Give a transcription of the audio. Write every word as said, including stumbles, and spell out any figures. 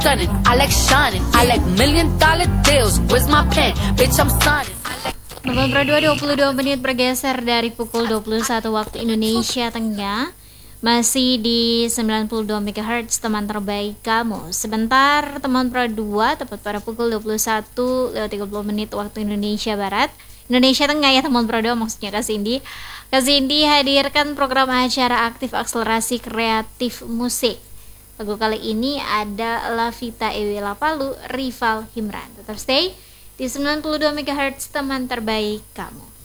stunning, I like shining, I like million dollar deals. Where's my pen? Bitch, I'm signing. November dua puluh dua menit bergeser dari pukul dua puluh satu waktu Indonesia Tengah. Masih di sembilan puluh dua megahertz teman terbaik kamu. Sebentar teman Pro dua tepat pada pukul dua puluh satu lewat tiga puluh menit waktu Indonesia Barat. Indonesia Tengah ya teman Pro dua, maksudnya Kak Cindy. Kak Cindy hadirkan program acara aktif akselerasi kreatif musik. Lagu kali ini ada Lavita Ewi Lapalu, Rival Himran. Tetap stay di sembilan puluh dua megahertz teman terbaik kamu.